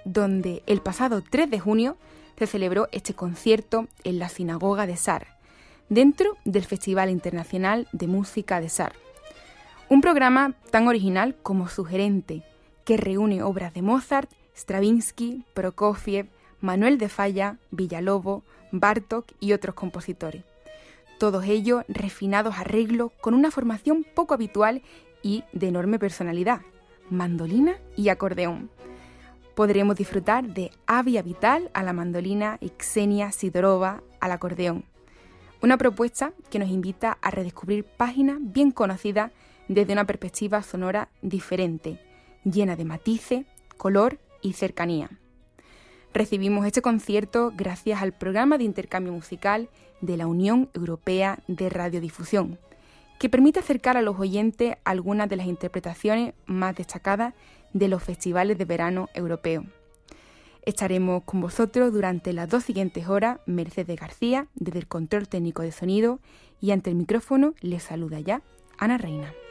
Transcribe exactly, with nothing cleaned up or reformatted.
donde el pasado tres de junio se celebró este concierto en la Sinagoga de Sar, dentro del Festival Internacional de Música de Sar. Un programa tan original como sugerente, que reúne obras de Mozart, Stravinsky, Prokofiev, Manuel de Falla, Villalobos, Bartók y otros compositores. Todos ellos refinados arreglos con una formación poco habitual y de enorme personalidad, mandolina y acordeón. Podremos disfrutar de Avia Vital a la mandolina y Ksenia Sidorova al acordeón. Una propuesta que nos invita a redescubrir páginas bien conocidas desde una perspectiva sonora diferente, llena de matices, color y cercanía. Recibimos este concierto gracias al programa de intercambio musical de la Unión Europea de Radiodifusión, que permite acercar a los oyentes algunas de las interpretaciones más destacadas de los festivales de verano europeos. Estaremos con vosotros durante las dos siguientes horas, Mercedes García, desde el control técnico de sonido, y ante el micrófono les saluda ya Ana Reina.